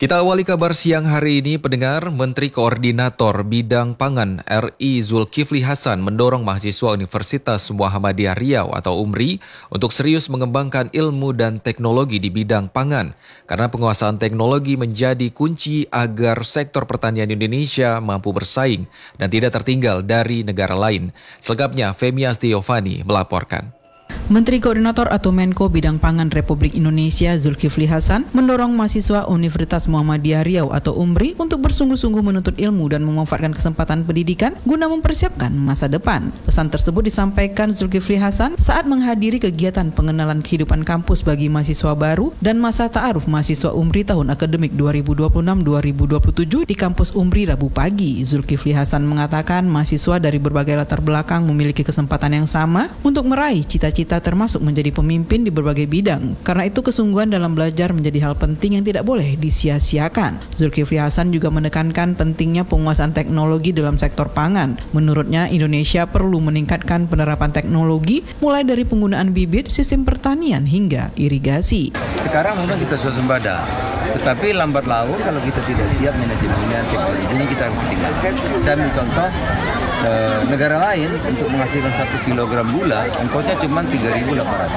Kita awali kabar siang hari ini, pendengar. Menteri Koordinator Bidang Pangan RI Zulkifli Hasan mendorong mahasiswa Universitas Muhammadiyah Riau atau UMRI untuk serius mengembangkan ilmu dan teknologi di bidang pangan. Karena penguasaan teknologi menjadi kunci agar sektor pertanian Indonesia mampu bersaing dan tidak tertinggal dari negara lain. Selengkapnya, Femi Astiovani melaporkan. Menteri Koordinator atau Menko Bidang Pangan Republik Indonesia Zulkifli Hasan mendorong mahasiswa Universitas Muhammadiyah Riau atau UMRI untuk bersungguh-sungguh menuntut ilmu dan memanfaatkan kesempatan pendidikan guna mempersiapkan masa depan. Pesan tersebut disampaikan Zulkifli Hasan saat menghadiri kegiatan pengenalan kehidupan kampus bagi mahasiswa baru dan masa ta'aruf mahasiswa UMRI tahun akademik 2026-2027 di kampus UMRI Rabu pagi. Zulkifli Hasan mengatakan mahasiswa dari berbagai latar belakang memiliki kesempatan yang sama untuk meraih cita-cita termasuk menjadi pemimpin di berbagai bidang. Karena itu kesungguhan dalam belajar menjadi hal penting yang tidak boleh disia-siakan. Zulkifli Hasan juga menekankan pentingnya penguasaan teknologi dalam sektor pangan. Menurutnya, Indonesia perlu meningkatkan penerapan teknologi mulai dari penggunaan bibit, sistem pertanian hingga irigasi. Sekarang memang kita swasembada, tetapi lambat laun kalau kita tidak siap manajemennya teknologinya kita ketinggalan. Saya ambil contoh negara lain untuk menghasilkan 1 kilogram gula ongkosnya cuma 3.800,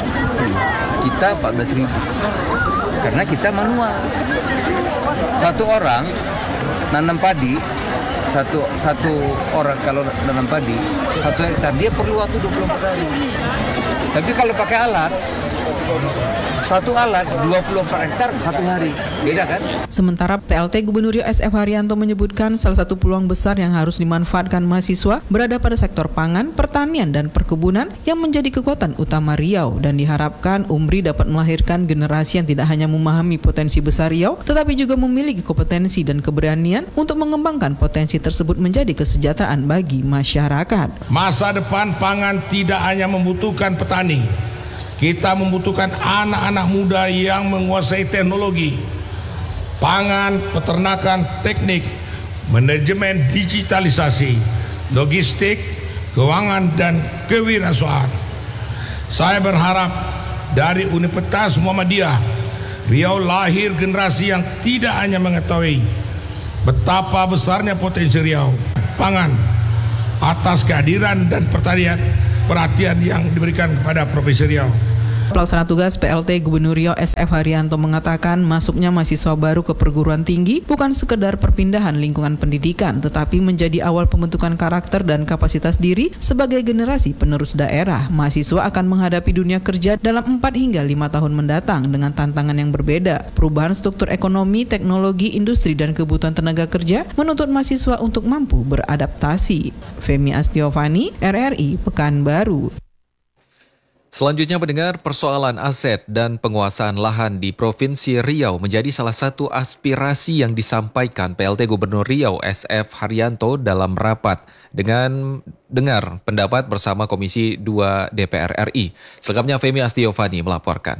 kita 14.000 karena kita manual. Satu orang nanam padi, satu orang kalau nanam padi 1 hektar dia perlu waktu 24 hari. Tapi kalau pakai alat, satu alat 24 hektar 1 hari, beda kan? Sementara PLT Gubernur Riau SF Haryanto menyebutkan salah satu peluang besar yang harus dimanfaatkan mahasiswa berada pada sektor pangan, pertanian, dan perkebunan yang menjadi kekuatan utama Riau, dan diharapkan UMRI dapat melahirkan generasi yang tidak hanya memahami potensi besar Riau, tetapi juga memiliki kompetensi dan keberanian untuk mengembangkan potensi tersebut menjadi kesejahteraan bagi masyarakat. Masa depan pangan tidak hanya membutuhkan petani. Kita membutuhkan anak-anak muda yang menguasai teknologi, pangan, peternakan, teknik, manajemen digitalisasi, logistik, keuangan, dan kewirausahaan. Saya berharap dari Universitas Muhammadiyah Riau lahir generasi yang tidak hanya mengetahui betapa besarnya potensi Riau pangan atas kehadiran dan perhatian yang diberikan kepada Provinsi Riau. Pelaksana tugas PLT Gubernur Riau SF Haryanto mengatakan masuknya mahasiswa baru ke perguruan tinggi bukan sekedar perpindahan lingkungan pendidikan, tetapi menjadi awal pembentukan karakter dan kapasitas diri sebagai generasi penerus daerah. Mahasiswa akan menghadapi dunia kerja dalam 4 hingga 5 tahun mendatang dengan tantangan yang berbeda. Perubahan struktur ekonomi, teknologi, industri, dan kebutuhan tenaga kerja menuntut mahasiswa untuk mampu beradaptasi. Femi Astiovani, RRI, Pekanbaru. Selanjutnya, pendengar, persoalan aset dan penguasaan lahan di Provinsi Riau menjadi salah satu aspirasi yang disampaikan PLT Gubernur Riau SF Haryanto dalam rapat dengan dengar pendapat bersama Komisi 2 DPR RI. Selengkapnya Femi Astiovani melaporkan.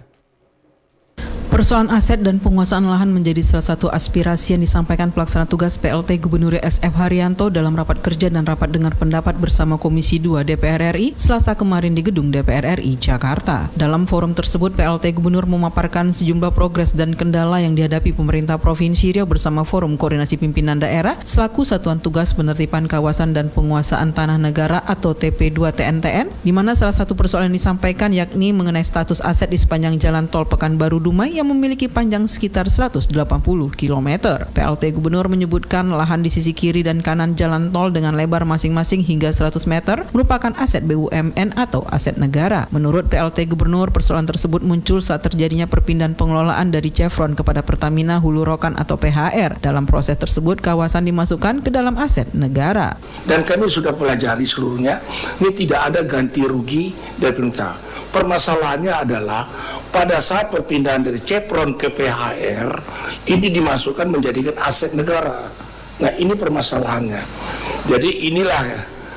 Persoalan aset dan penguasaan lahan menjadi salah satu aspirasi yang disampaikan pelaksana tugas PLT Gubernur SF Haryanto dalam rapat kerja dan rapat dengar pendapat bersama Komisi 2 DPR RI Selasa kemarin di Gedung DPR RI Jakarta. Dalam forum tersebut, PLT Gubernur memaparkan sejumlah progres dan kendala yang dihadapi pemerintah Provinsi Riau bersama Forum Koordinasi Pimpinan Daerah selaku Satuan Tugas Penertiban Kawasan dan Penguasaan Tanah Negara atau TP2 TNTN, di mana salah satu persoalan yang disampaikan yakni mengenai status aset di sepanjang Jalan Tol Pekanbaru Dumai yang memiliki panjang sekitar 180 km. PLT Gubernur menyebutkan lahan di sisi kiri dan kanan jalan tol dengan lebar masing-masing hingga 100 meter merupakan aset BUMN atau aset negara. Menurut PLT Gubernur, persoalan tersebut muncul saat terjadinya perpindahan pengelolaan dari Chevron kepada Pertamina Hulu Rokan atau PHR. Dalam proses tersebut, kawasan dimasukkan ke dalam aset negara. Dan kami sudah pelajari seluruhnya, ini tidak ada ganti rugi dari pemerintah. Permasalahannya adalah pada saat perpindahan dari Chevron ke PHR ini dimasukkan menjadikan aset negara. Nah, ini permasalahannya. Jadi inilah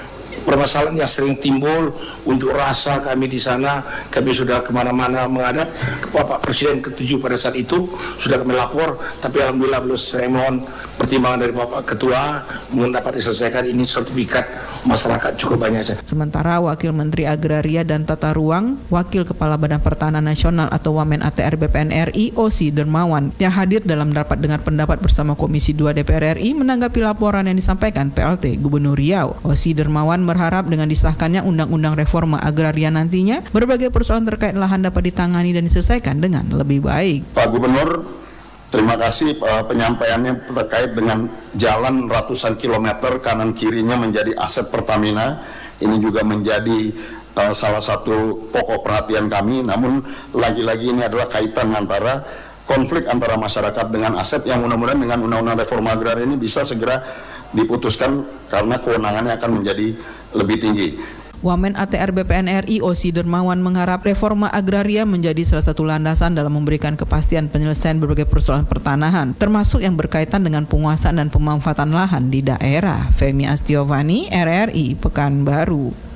permasalahan yang sering timbul, unjuk rasa kami di sana, kami sudah kemana-mana menghadap ke Bapak Presiden ke-7 pada saat itu, sudah kami lapor, tapi alhamdulillah belum. Saya mohon pertimbangan dari Bapak Ketua, mungkin dapat diselesaikan ini sertifikat masyarakat cukup banyak. Sementara Wakil Menteri Agraria dan Tata Ruang, Wakil Kepala Badan Pertanahan Nasional atau Wamen ATR BPN RI, Osi Dermawan, yang hadir dalam rapat dengar pendapat bersama Komisi 2 DPR RI menanggapi laporan yang disampaikan PLT Gubernur Riau. Osi Dermawan berharap dengan disahkannya Undang-Undang Reforma Agraria nantinya, berbagai persoalan terkait lahan dapat ditangani dan diselesaikan dengan lebih baik. Pak Gubernur, terima kasih penyampaiannya terkait dengan jalan ratusan kilometer kanan kirinya menjadi aset Pertamina. Ini juga menjadi salah satu pokok perhatian kami. Namun lagi-lagi ini adalah kaitan antara konflik antara masyarakat dengan aset yang mudah-mudahan dengan Undang-Undang Reforma Agraria ini bisa segera diputuskan karena kewenangannya akan menjadi lebih tinggi. Wamen ATR BPN RI Osi Dermawan mengharap reforma agraria menjadi salah satu landasan dalam memberikan kepastian penyelesaian berbagai persoalan pertanahan, termasuk yang berkaitan dengan penguasaan dan pemanfaatan lahan di daerah. Femi Astiovani, RRI, Pekanbaru.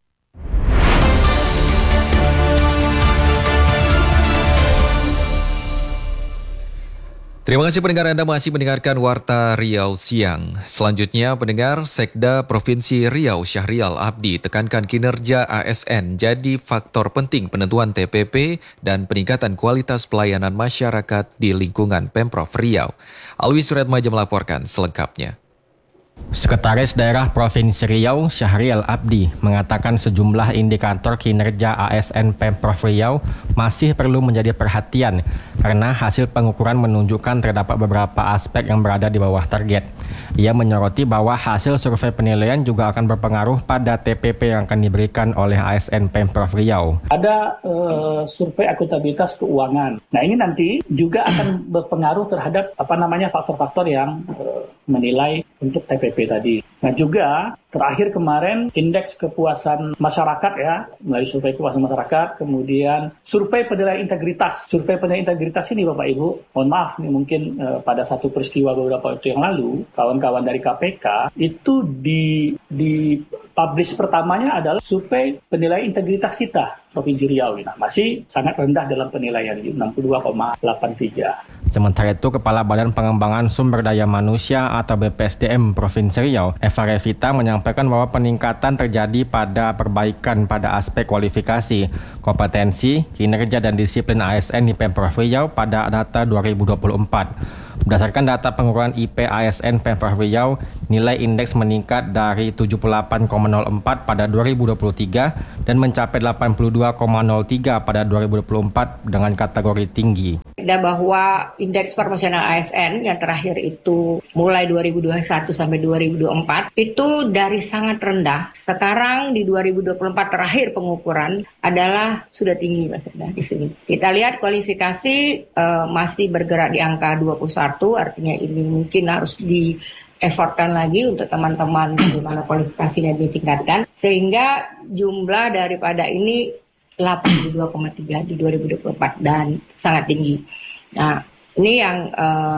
Terima kasih pendengar, Anda masih mendengarkan Warta Riau Siang. Selanjutnya, pendengar, Sekda Provinsi Riau Syahrial Abdi tekankan kinerja ASN jadi faktor penting penentuan TPP dan peningkatan kualitas pelayanan masyarakat di lingkungan Pemprov Riau. Alwi Suratmaja melaporkan selengkapnya. Sekretaris Daerah Provinsi Riau Syahrial Abdi mengatakan sejumlah indikator kinerja ASN Pemprov Riau masih perlu menjadi perhatian karena hasil pengukuran menunjukkan terdapat beberapa aspek yang berada di bawah target. Ia menyoroti bahwa hasil survei penilaian juga akan berpengaruh pada TPP yang akan diberikan oleh ASN Pemprov Riau. Ada survei akuntabilitas keuangan. Nah, ini nanti juga akan berpengaruh terhadap faktor-faktor yang menilai untuk TPP tadi. Nah, juga terakhir kemarin indeks kepuasan masyarakat ya, melalui survei kepuasan masyarakat, kemudian survei penilaian integritas. Survei penilaian integritas ini Bapak Ibu, mohon maaf nih mungkin pada satu peristiwa beberapa waktu yang lalu, kawan-kawan dari KPK itu di publish pertamanya adalah survei penilaian integritas kita Provinsi Riau. Nah, masih sangat rendah dalam penilaian 62,83. Sementara itu, Kepala Badan Pengembangan Sumber Daya Manusia atau BPSDM Provinsi Riau, Eva Revita, menyampaikan bahwa peningkatan terjadi pada perbaikan pada aspek kualifikasi, kompetensi, kinerja dan disiplin ASN di Pemprov Riau pada data 2024. Berdasarkan data pengukuran IP ASN Pemprov Riau, nilai indeks meningkat dari 78,04 pada 2023 dan mencapai 82,03 pada 2024 dengan kategori tinggi. Dan bahwa indeks proporsional ASN yang terakhir itu mulai 2021 sampai 2024 itu dari sangat rendah. Sekarang di 2024 terakhir pengukuran adalah sudah tinggi Mas di sini. Kita lihat kualifikasi masih bergerak di angka 21, artinya ini mungkin harus di-effortkan lagi untuk teman-teman bagaimana kualifikasinya ditingkatkan sehingga jumlah daripada ini 82,3 di 2024 dan sangat tinggi. Nah, ini yang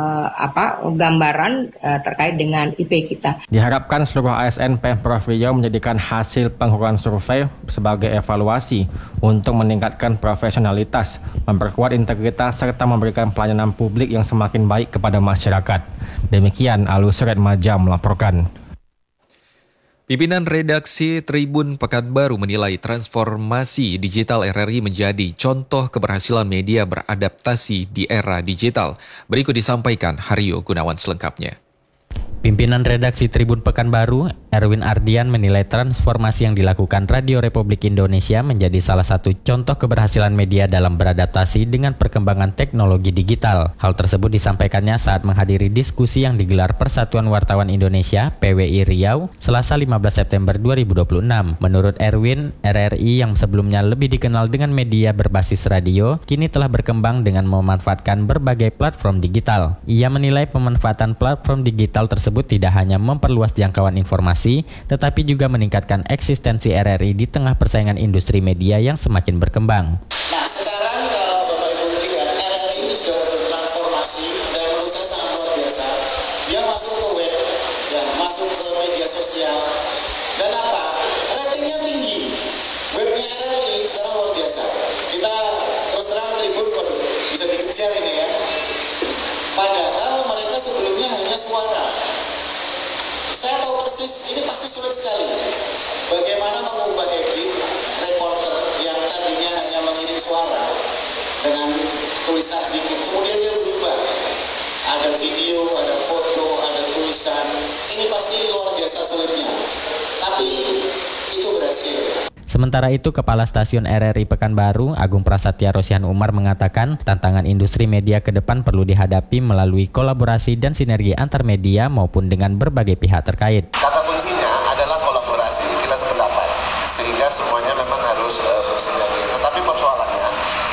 gambaran terkait dengan IP kita. Diharapkan seluruh ASN Pemprov Riau menjadikan hasil pengukuran survei sebagai evaluasi untuk meningkatkan profesionalitas, memperkuat integritas serta memberikan pelayanan publik yang semakin baik kepada masyarakat. Demikian Alwi Suratmaja melaporkan. Pimpinan redaksi Tribun Pekanbaru menilai transformasi digital RRI menjadi contoh keberhasilan media beradaptasi di era digital. Berikut disampaikan Haryo Gunawan selengkapnya. Pimpinan redaksi Tribun Pekanbaru, Erwin Ardian, menilai transformasi yang dilakukan Radio Republik Indonesia menjadi salah satu contoh keberhasilan media dalam beradaptasi dengan perkembangan teknologi digital. Hal tersebut disampaikannya saat menghadiri diskusi yang digelar Persatuan Wartawan Indonesia (PWI) Riau, Selasa 15 September 2026. Menurut Erwin, RRI yang sebelumnya lebih dikenal dengan media berbasis radio, kini telah berkembang dengan memanfaatkan berbagai platform digital. Ia menilai pemanfaatan platform digital tersebut tidak hanya memperluas jangkauan informasi, tetapi juga meningkatkan eksistensi RRI di tengah persaingan industri media yang semakin berkembang. Nah, sekarang kalau Bapak Ibu lihat, RRI ini sudah bertransformasi dan menurut saya sangat luar biasa. Dia masuk ke web, masuk ke media sosial. Dan apa? share ini ya. Padahal mereka sebelumnya hanya suara. Saya tahu persis, ini pasti sulit sekali. Bagaimana mengubah habit reporter yang tadinya hanya mengirim suara dengan tulisan sedikit, kemudian dia berubah. Ada video, ada foto, ada tulisan. Ini pasti luar biasa sulitnya. Tapi itu berhasil. Sementara itu, Kepala Stasiun RRI Pekanbaru, Agung Prasetya Rosihan Umar mengatakan tantangan industri media ke depan perlu dihadapi melalui kolaborasi dan sinergi antar media maupun dengan berbagai pihak terkait. Kata kuncinya adalah kolaborasi, kita sependapat, sehingga semuanya memang harus bersinergi. Tetapi persoalannya,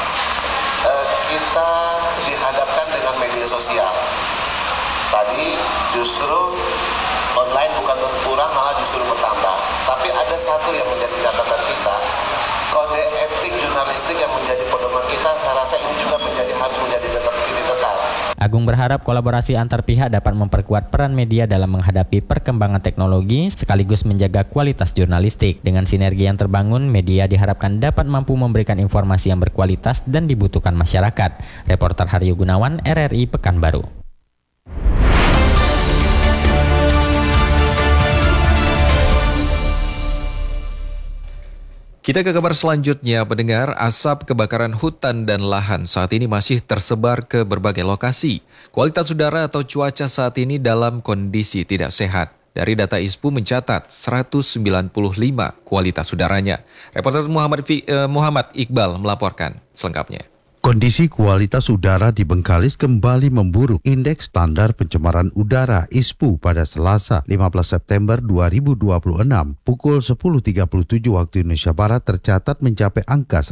kita dihadapkan dengan media sosial. Tadi justru online bukan berkurang, malah justru bertambah. Tapi ada satu yang menjadi catatan kita, kode etik jurnalistik yang menjadi pedoman kita, saya rasa ini juga harus menjadi titik tekan. Agung berharap kolaborasi antar pihak dapat memperkuat peran media dalam menghadapi perkembangan teknologi sekaligus menjaga kualitas jurnalistik. Dengan sinergi yang terbangun, media diharapkan dapat mampu memberikan informasi yang berkualitas dan dibutuhkan masyarakat. Reporter Haryo Gunawan, RRI Pekanbaru. Kita ke kabar selanjutnya, pendengar. Asap kebakaran hutan dan lahan saat ini masih tersebar ke berbagai lokasi. Kualitas udara atau cuaca saat ini dalam kondisi tidak sehat. Dari data ISPU mencatat 195 kualitas udaranya. Reporter Muhammad Iqbal melaporkan selengkapnya. Kondisi kualitas udara di Bengkalis kembali memburuk. Indeks standar pencemaran udara ISPU pada Selasa 15 September 2026 pukul 10.37 waktu Indonesia Barat tercatat mencapai angka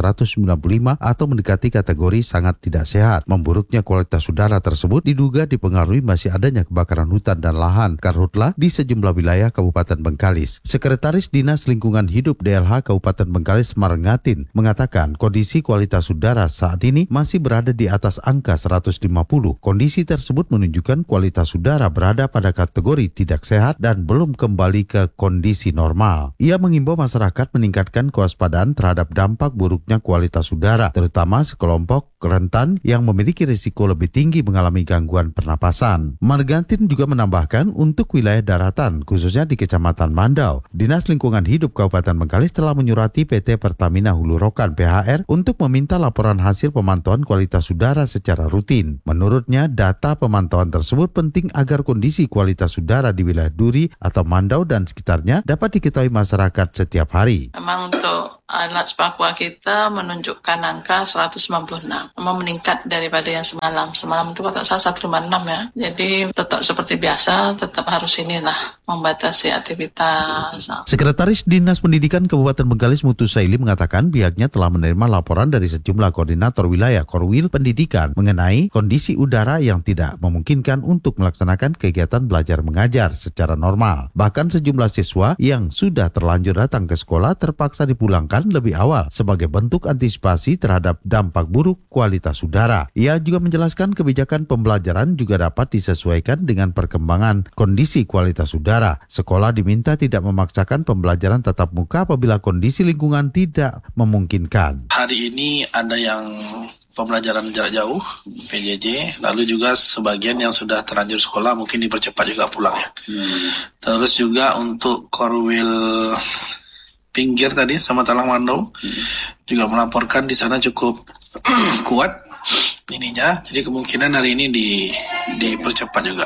195 atau mendekati kategori sangat tidak sehat. Memburuknya kualitas udara tersebut diduga dipengaruhi masih adanya kebakaran hutan dan lahan karhutla di sejumlah wilayah Kabupaten Bengkalis. Sekretaris Dinas Lingkungan Hidup DLH Kabupaten Bengkalis Marengatin mengatakan kondisi kualitas udara saat ini masih berada di atas angka 150. Kondisi tersebut menunjukkan kualitas udara berada pada kategori tidak sehat dan belum kembali ke kondisi normal. Ia mengimbau masyarakat meningkatkan kewaspadaan terhadap dampak buruknya kualitas udara, terutama sekelompok rentan yang memiliki risiko lebih tinggi mengalami gangguan pernapasan. Margantin juga menambahkan untuk wilayah daratan, khususnya di Kecamatan Mandau, Dinas Lingkungan Hidup Kabupaten Bengkalis telah menyurati PT Pertamina Hulu Rokan PHR untuk meminta laporan hasil pemantauan kualitas udara secara rutin. Menurutnya, data pemantauan tersebut penting agar kondisi kualitas udara di wilayah Duri atau Mandau dan sekitarnya dapat diketahui masyarakat setiap hari. Memang untuk alat Spakwa kita menunjukkan angka 196, memang meningkat daripada yang semalam. Semalam itu kata saya 156 ya. Jadi tetap seperti biasa, tetap harus membatasi aktivitas. Sekretaris Dinas Pendidikan Kabupaten Bengkalis Mutu Saili mengatakan pihaknya telah menerima laporan dari sejumlah koordinator wilayah Korwil Pendidikan mengenai kondisi udara yang tidak memungkinkan untuk melaksanakan kegiatan belajar mengajar secara normal. Bahkan sejumlah siswa yang sudah terlanjur datang ke sekolah terpaksa dipulangkan lebih awal sebagai bentuk antisipasi terhadap dampak buruk kualitas udara. Ia juga menjelaskan kebijakan pembelajaran juga dapat disesuaikan dengan perkembangan kondisi kualitas udara. Sekolah diminta tidak memaksakan pembelajaran tatap muka apabila kondisi lingkungan tidak memungkinkan. Hari ini ada yang pembelajaran jarak jauh, PJJ, lalu juga sebagian yang sudah terlanjur sekolah mungkin dipercepat juga pulang ya. Terus juga untuk Korwil Pinggir tadi sama Talang Mandau juga melaporkan di sana cukup kuat ininya, jadi kemungkinan hari ini dipercepat juga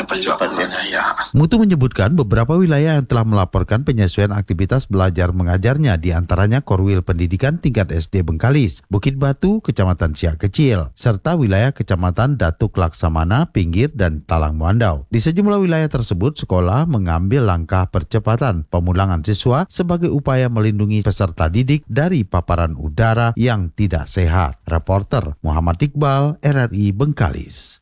ya. Mutu menyebutkan beberapa wilayah yang telah melaporkan penyesuaian aktivitas belajar mengajarnya, di antaranya Korwil Pendidikan tingkat SD Bengkalis, Bukit Batu, Kecamatan Siak Kecil, serta wilayah Kecamatan Datuk Laksamana, Pinggir, dan Talang Mandau. Di sejumlah wilayah tersebut, sekolah mengambil langkah percepatan pemulangan siswa sebagai upaya melindungi peserta didik dari paparan udara yang tidak sehat. Reporter Muhammad Iqbal, RRI Bengkalis.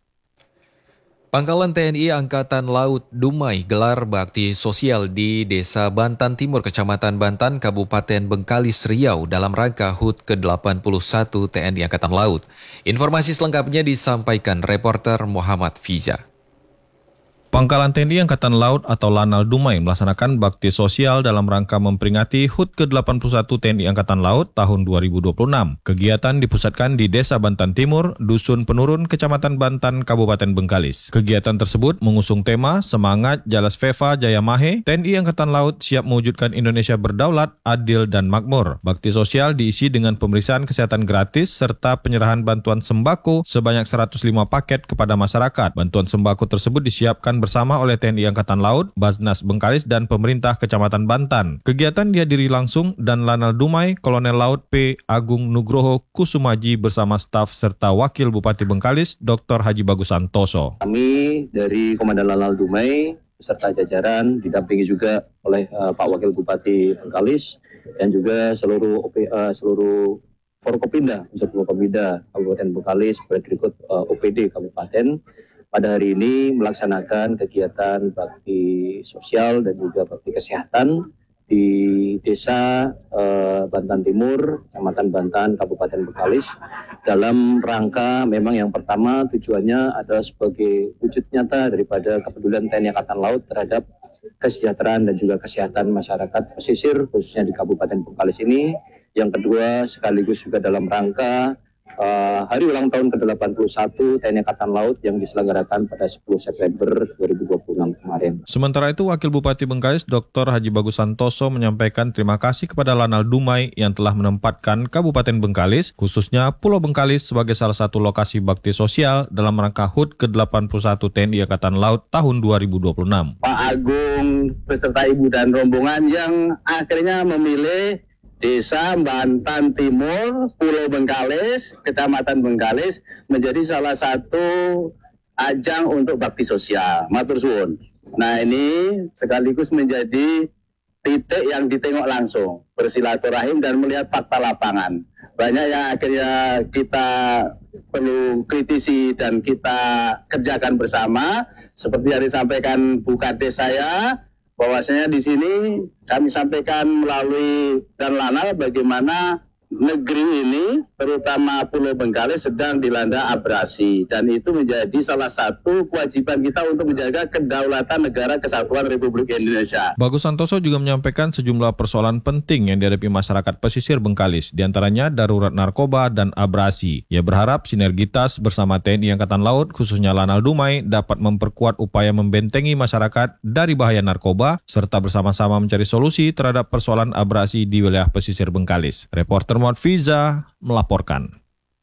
Pangkalan TNI Angkatan Laut Dumai gelar bakti sosial di Desa Bantan Timur, Kecamatan Bantan, Kabupaten Bengkalis, Riau dalam rangka HUT ke-81 TNI Angkatan Laut. Informasi selengkapnya disampaikan reporter Muhammad Fiza. Pangkalan TNI Angkatan Laut atau Lanal Dumai melaksanakan bakti sosial dalam rangka memperingati HUT ke-81 TNI Angkatan Laut tahun 2026. Kegiatan dipusatkan di Desa Bantan Timur, Dusun Penurun, Kecamatan Bantan, Kabupaten Bengkalis. Kegiatan tersebut mengusung tema Semangat Jalas Veva Jaya Mahe, TNI Angkatan Laut siap mewujudkan Indonesia berdaulat, adil, dan makmur. Bakti sosial diisi dengan pemeriksaan kesehatan gratis serta penyerahan bantuan sembako sebanyak 105 paket kepada masyarakat. Bantuan sembako tersebut disiapkan bersama oleh TNI Angkatan Laut, Basnas Bengkalis, dan pemerintah Kecamatan Bantan. Kegiatan dihadiri langsung dan Lanal Dumai, Kolonel Laut P. Agung Nugroho Kusumaji bersama staf serta Wakil Bupati Bengkalis, Dr. Haji Bagus Santoso. Kami dari Komandan Lanal Dumai beserta jajaran didampingi juga oleh Pak Wakil Bupati Bengkalis dan juga seluruh Forkopimda, Unsur Forkopimda Kabupaten Bengkalis berikut OPD Kabupaten. Pada hari ini melaksanakan kegiatan bakti sosial dan juga bakti kesehatan di Desa Bantan Timur, Kecamatan Bantan, Kabupaten Bengkalis. Dalam rangka memang yang pertama tujuannya adalah sebagai wujud nyata daripada kepedulian TNI Angkatan Laut terhadap kesejahteraan dan juga kesehatan masyarakat pesisir khususnya di Kabupaten Bengkalis ini. Yang kedua sekaligus juga dalam rangka hari ulang tahun ke-81 TNI Angkatan Laut yang diselenggarakan pada 10 September 2026 kemarin. Sementara itu, Wakil Bupati Bengkalis Dr. Haji Bagus Santoso menyampaikan terima kasih kepada Lanal Dumai yang telah menempatkan Kabupaten Bengkalis, khususnya Pulau Bengkalis sebagai salah satu lokasi bakti sosial dalam rangka HUT ke-81 TNI Angkatan Laut tahun 2026. Pak Agung beserta Ibu dan rombongan yang akhirnya memilih Desa Bantan Timur, Pulau Bengkalis, Kecamatan Bengkalis menjadi salah satu ajang untuk bakti sosial. Matur suwun. Nah ini sekaligus menjadi titik yang ditengok langsung, bersilaturahim dan melihat fakta lapangan. Banyak yang akhirnya kita perlu kritisi dan kita kerjakan bersama. Seperti yang disampaikan Bu Kades saya, bahwasanya di sini kami sampaikan melalui dan Lanal bagaimana negeri ini, terutama Pulau Bengkalis sedang dilanda abrasi dan itu menjadi salah satu kewajiban kita untuk menjaga kedaulatan negara kesatuan Republik Indonesia. Bagus Santoso juga menyampaikan sejumlah persoalan penting yang dihadapi masyarakat pesisir Bengkalis, diantaranya darurat narkoba dan abrasi. Ia berharap sinergitas bersama TNI Angkatan Laut, khususnya Lanal Dumai, dapat memperkuat upaya membentengi masyarakat dari bahaya narkoba, serta bersama-sama mencari solusi terhadap persoalan abrasi di wilayah pesisir Bengkalis. Reporter Muhammad Fiza melaporkan.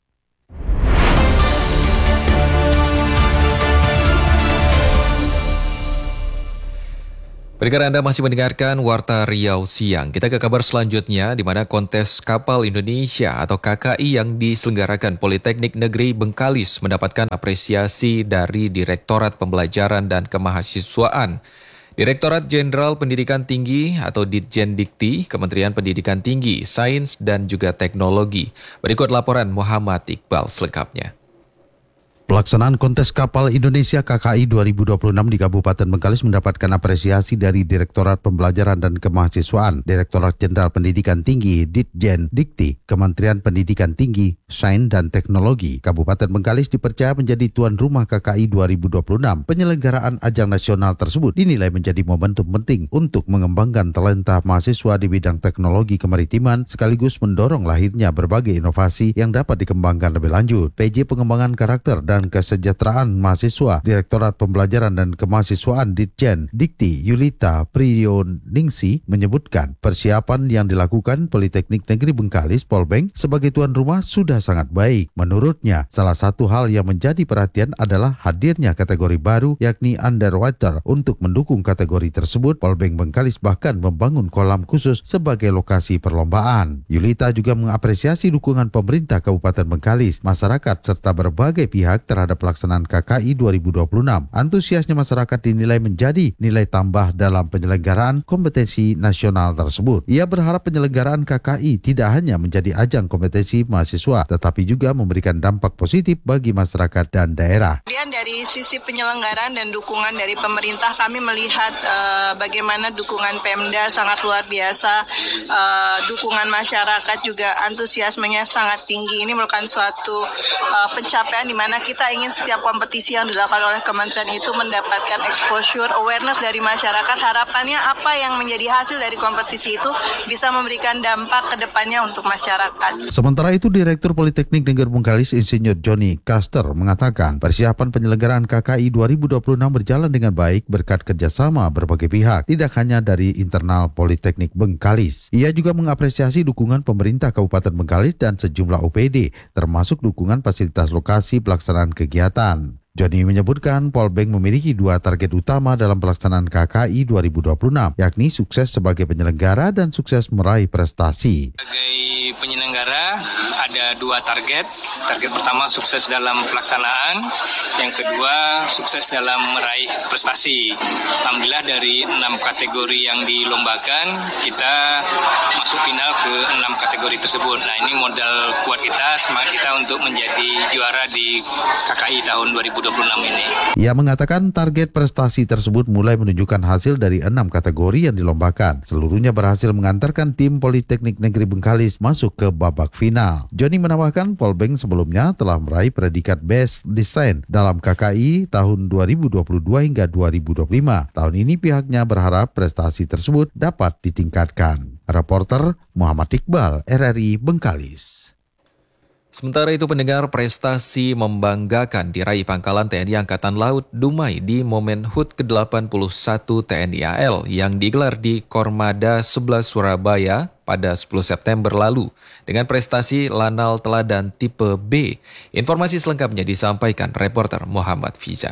Pendengar, Anda masih mendengarkan Warta Riau Siang. Kita ke kabar selanjutnya, di mana kontes Kapal Indonesia atau KKI yang diselenggarakan Politeknik Negeri Bengkalis mendapatkan apresiasi dari Direktorat Pembelajaran dan Kemahasiswaan, Direktorat Jenderal Pendidikan Tinggi atau Ditjen Dikti, Kementerian Pendidikan Tinggi, Sains dan juga Teknologi. Berikut laporan Muhammad Iqbal selengkapnya. Pelaksanaan kontes Kapal Indonesia KKI 2026 di Kabupaten Bengkalis mendapatkan apresiasi dari Direktorat Pembelajaran dan Kemahasiswaan, Direktorat Jenderal Pendidikan Tinggi, Ditjen Dikti, Kementerian Pendidikan Tinggi, Sains dan Teknologi. Kabupaten Bengkalis dipercaya menjadi tuan rumah KKI 2026. Penyelenggaraan ajang nasional tersebut dinilai menjadi momentum penting untuk mengembangkan talenta mahasiswa di bidang teknologi kemaritiman sekaligus mendorong lahirnya berbagai inovasi yang dapat dikembangkan lebih lanjut. PJ Pengembangan Karakter dan Kesejahteraan Mahasiswa, Direktorat Pembelajaran dan Kemahasiswaan Ditjen Dikti Yulita Priyoningsi menyebutkan persiapan yang dilakukan Politeknik Negeri Bengkalis Polbeng sebagai tuan rumah sudah sangat baik. Menurutnya, salah satu hal yang menjadi perhatian adalah hadirnya kategori baru yakni underwater. Untuk mendukung kategori tersebut, Polbeng Bengkalis bahkan membangun kolam khusus sebagai lokasi perlombaan. Yulita juga mengapresiasi dukungan pemerintah Kabupaten Bengkalis, masyarakat serta berbagai pihak terhadap pelaksanaan KKI 2026. Antusiasnya masyarakat dinilai menjadi nilai tambah dalam penyelenggaraan kompetisi nasional tersebut. Ia berharap penyelenggaraan KKI tidak hanya menjadi ajang kompetisi mahasiswa, tetapi juga memberikan dampak positif bagi masyarakat dan daerah. Kemudian dari sisi penyelenggaraan dan dukungan dari pemerintah, kami melihat bagaimana dukungan Pemda sangat luar biasa, dukungan masyarakat juga antusiasmenya sangat tinggi. Ini merupakan suatu pencapaian di mana kita kita ingin setiap kompetisi yang dilakukan oleh kementerian itu mendapatkan exposure, awareness dari masyarakat. Harapannya apa yang menjadi hasil dari kompetisi itu bisa memberikan dampak ke depannya untuk masyarakat. Sementara itu, Direktur Politeknik Negeri Bengkalis Insinyur Johnny Caster mengatakan persiapan penyelenggaraan KKI 2026 berjalan dengan baik berkat kerjasama berbagai pihak, tidak hanya dari internal Politeknik Bengkalis. Ia juga mengapresiasi dukungan pemerintah Kabupaten Bengkalis dan sejumlah OPD, termasuk dukungan fasilitas lokasi pelaksanaan kegiatan. Johnny menyebutkan Polbank memiliki 2 target utama dalam pelaksanaan KKI 2026, yakni sukses sebagai penyelenggara dan sukses meraih prestasi. Sebagai penyelenggara ada 2 target. Target pertama sukses dalam pelaksanaan, yang kedua sukses dalam meraih prestasi. Alhamdulillah dari 6 kategori yang dilombakan, kita masuk final ke 6 kategori tersebut. Nah, ini modal kuat kita, semangat kita untuk menjadi juara di KKI tahun 2026 ini. Ia mengatakan target prestasi tersebut mulai menunjukkan hasil dari 6 kategori yang dilombakan. Seluruhnya berhasil mengantarkan tim Politeknik Negeri Bengkalis masuk ke babak final. Johnny menambahkan Polbank sebelumnya telah meraih predikat Best Design dalam KKI tahun 2022 hingga 2025. Tahun ini pihaknya berharap prestasi tersebut dapat ditingkatkan. Reporter Muhammad Iqbal, RRI Bengkalis. Sementara itu, pendengar, prestasi membanggakan diraih Pangkalan TNI Angkatan Laut Dumai di momen HUT ke-81 TNI AL yang digelar di Kormada 11 Surabaya pada 10 September lalu dengan prestasi lanal teladan tipe B. Informasi selengkapnya disampaikan reporter Muhammad Fiza.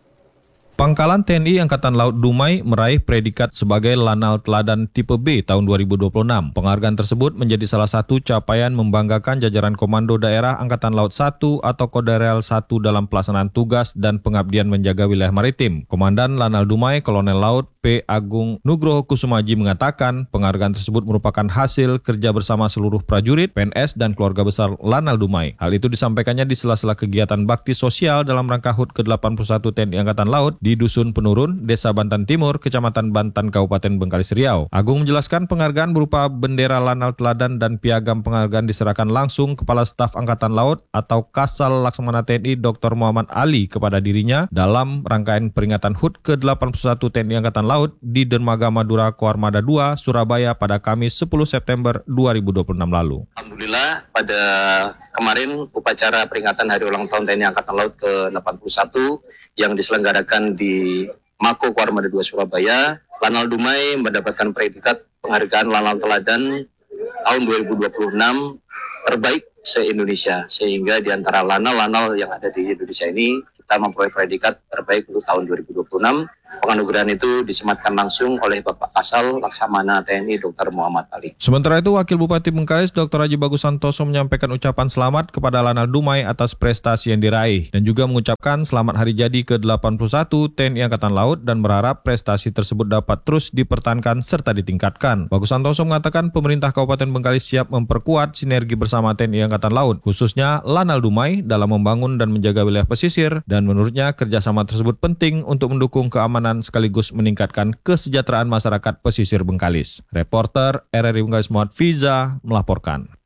Pangkalan TNI Angkatan Laut Dumai meraih predikat sebagai lanal teladan tipe B tahun 2026. Penghargaan tersebut menjadi salah satu capaian membanggakan jajaran Komando Daerah Angkatan Laut 1 atau Kodarel 1 dalam pelaksanaan tugas dan pengabdian menjaga wilayah maritim. Komandan Lanal Dumai Kolonel Laut P. Agung Nugroho Kusumaji mengatakan penghargaan tersebut merupakan hasil kerja bersama seluruh prajurit, PNS, dan keluarga besar Lanal Dumai. Hal itu disampaikannya di sela-sela kegiatan bakti sosial dalam rangka HUT ke-81 TNI Angkatan Laut di Dusun Penurun, Desa Bantan Timur, Kecamatan Bantan, Kabupaten Bengkalis Riau. Agung menjelaskan penghargaan berupa bendera lanal teladan dan piagam penghargaan diserahkan langsung Kepala Staf Angkatan Laut atau Kasal Laksamana TNI Dr. Muhammad Ali kepada dirinya dalam rangkaian peringatan HUT ke-81 TNI Angkatan Laut di Dermaga Madura Koarmada 2, Surabaya pada Kamis 10 September 2026 lalu. Alhamdulillah pada kemarin upacara peringatan Hari Ulang Tahun TNI Angkatan Laut ke-81 yang diselenggarakan di Mako Koarmada 2 Surabaya, Lanal Dumai mendapatkan predikat penghargaan Lanal Teladan tahun 2026 terbaik se-Indonesia, sehingga di antara lanal-lanal yang ada di Indonesia ini kita memperoleh predikat terbaik untuk tahun 2026. Penganugerahan itu disematkan langsung oleh Bapak Kasal Laksamana TNI Dr. Muhammad Ali. Sementara itu, Wakil Bupati Bengkalis Dr. Haji Bagus Santoso menyampaikan ucapan selamat kepada Lanal Dumai atas prestasi yang diraih dan juga mengucapkan selamat hari jadi ke-81 TNI Angkatan Laut dan berharap prestasi tersebut dapat terus dipertahankan serta ditingkatkan. Bagus Santoso mengatakan pemerintah Kabupaten Bengkalis siap memperkuat sinergi bersama TNI Angkatan Laut, khususnya Lanal Dumai dalam membangun dan menjaga wilayah pesisir, dan menurutnya kerjasama tersebut penting untuk mendukung keamanan sekaligus meningkatkan kesejahteraan masyarakat pesisir Bengkalis. Reporter RRI Bengkalis Muhammad Fiza melaporkan.